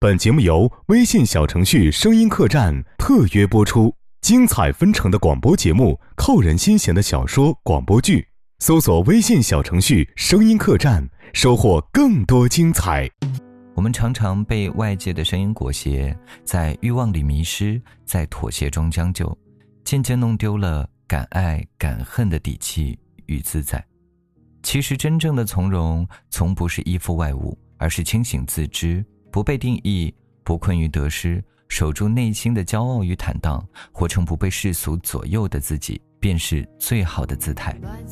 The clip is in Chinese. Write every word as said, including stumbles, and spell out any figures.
本节目由微信小程序声音客栈特约播出，精彩纷呈的广播节目，扣人心弦的小说广播剧，搜索微信小程序声音客栈，收获更多精彩。 我们常常被外界的声音裹挟，在欲望里迷失，在妥协中将就，渐渐弄丢了敢爱敢恨的底气与自在。其实真正的从容，从不是依附外物，而是清醒自知，不被定义，不困于得失，守住内心的骄傲与坦荡，活成不被世俗左右的自己，便是最好的姿态。